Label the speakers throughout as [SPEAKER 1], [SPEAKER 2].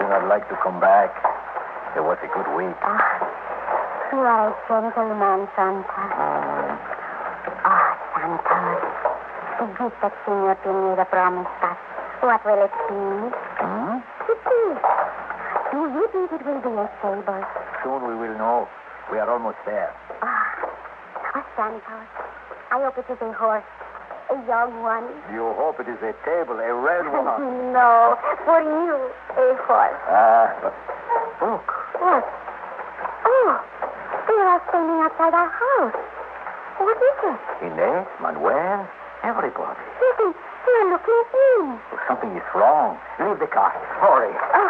[SPEAKER 1] not like to come back. It was a good week.
[SPEAKER 2] You are a gentleman, Santos. Santos. The gift that Senor Pineda promised us. What will it be? It is. Do you think it will be a stable?
[SPEAKER 1] Soon we will know. We are almost there.
[SPEAKER 2] Santos. I hope it is a horse. A young one.
[SPEAKER 1] You hope it is a table, a red one.
[SPEAKER 2] No, for you, a horse.
[SPEAKER 1] Look.
[SPEAKER 2] What? Oh, they are standing outside our house. What is it?
[SPEAKER 1] Inez, Manuel, everybody.
[SPEAKER 2] Listen, they are looking at me.
[SPEAKER 1] Something is wrong. Leave the car. Hurry.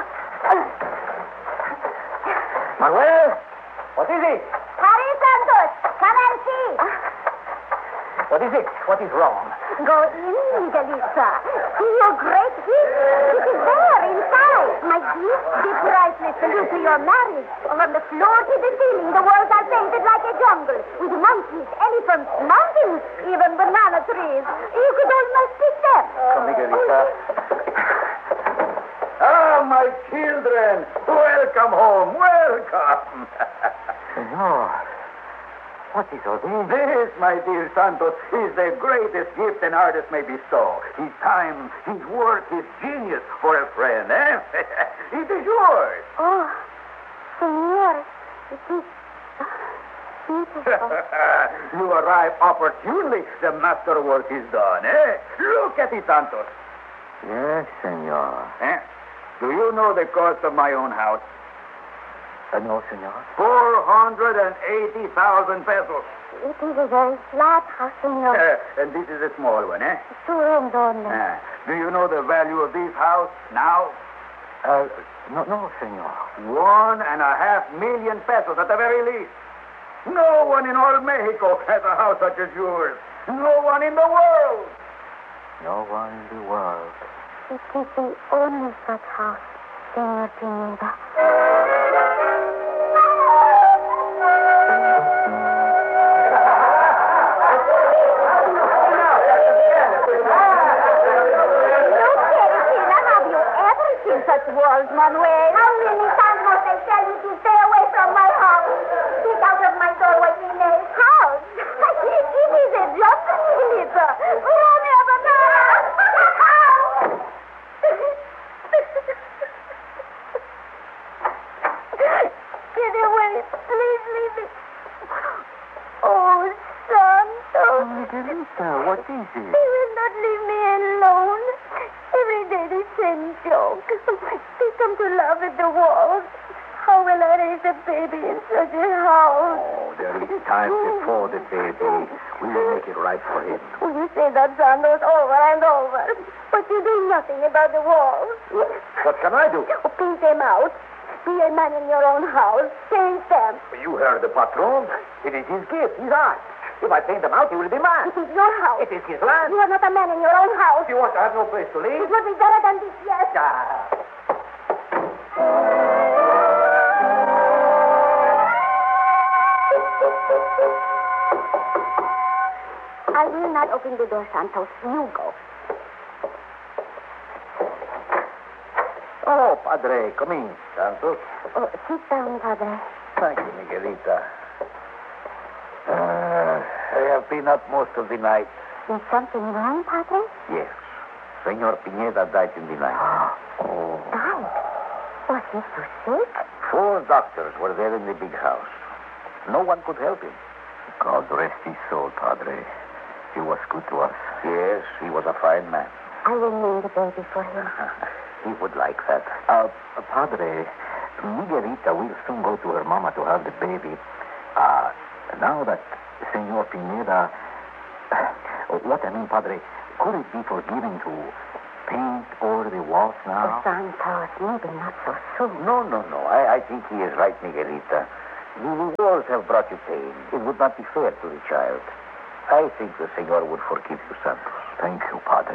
[SPEAKER 1] Manuel, what is it?
[SPEAKER 2] Hurry, Santos. Come and see.
[SPEAKER 1] What is it? What is wrong?
[SPEAKER 2] Go in, Miguelita. See your great gift. It is there, inside. My gift, the priceless salute to your marriage. From the floor to the ceiling, the walls are painted like a jungle, with monkeys, elephants, mountains, even banana trees. You could almost pick them.
[SPEAKER 1] Come, Miguelita. Ah, my children. Welcome home. Welcome. Senor. What is all this? This, my dear Santos, is the greatest gift an artist may bestow. His time, his work, his genius for a friend, eh? It is yours.
[SPEAKER 2] Oh, Senor, it is beautiful.
[SPEAKER 1] You arrive opportunely. The masterwork is done, eh? Look at it, Santos. Yes, senor. Eh? Do you know the cost of my own house? No, senor. 480,000 pesos.
[SPEAKER 2] It is a very flat house, senor.
[SPEAKER 1] And this is a small one, eh?
[SPEAKER 2] 2 rooms only.
[SPEAKER 1] Do you know the value of this house now? No, senor. 1.5 million pesos at the very least. No one in all Mexico has a house such as yours. No one in the world. No one in the world.
[SPEAKER 2] It is the only such house, Senor Pineda. Such walls, Manuel. How many times must I tell you to stay away from my house? Get out of my doorway, Inez. House? It is a jungle, Miguelita. We're only a banana. Get away. Please leave me. Oh, Santos.
[SPEAKER 1] Miguelita, what is it?
[SPEAKER 2] They will not leave me alone. Every day the same joke. They come to laugh at the walls. How will I raise a baby in such a house?
[SPEAKER 1] Oh, there is time before the baby. We will make it right for him.
[SPEAKER 2] Oh, you say that, Santos, over and over. But you do nothing about the walls.
[SPEAKER 1] What can I do?
[SPEAKER 2] Oh, paint them out. Be a man in your own house. Paint them.
[SPEAKER 1] You heard the patron. It is his gift, his art. If I paint them out, he will be mad.
[SPEAKER 2] It is your house.
[SPEAKER 1] It is his land.
[SPEAKER 2] You are not a man in your own house.
[SPEAKER 1] You want to have no place to live?
[SPEAKER 2] It would be better than this, yes. I will not open the door, Santos. You go.
[SPEAKER 1] Oh, Padre, come in, Santos.
[SPEAKER 2] Oh, sit down, Padre.
[SPEAKER 1] Thank you, Miguelita. I have been up most of the night.
[SPEAKER 2] Is something wrong, Padre?
[SPEAKER 1] Yes. Senor Pineda died in the night. Oh.
[SPEAKER 2] Died? Was he so sick?
[SPEAKER 1] 4 doctors were there in the big house. No one could help him. God rest his soul, Padre. He was good to us. Yes, he was a fine man.
[SPEAKER 2] I will name the baby for him.
[SPEAKER 1] He would like that. Padre, Miguelita will soon go to her mama to have the baby. Now that Senor Pineda... what I mean, Padre, could it be forgiven to paint over the walls now?
[SPEAKER 2] Oh, Santos, maybe not so soon.
[SPEAKER 1] No. I think he is right, Miguelita. The walls have brought you pain. It would not be fair to the child. I think the Senor would forgive you, Santos. Thank you, Padre.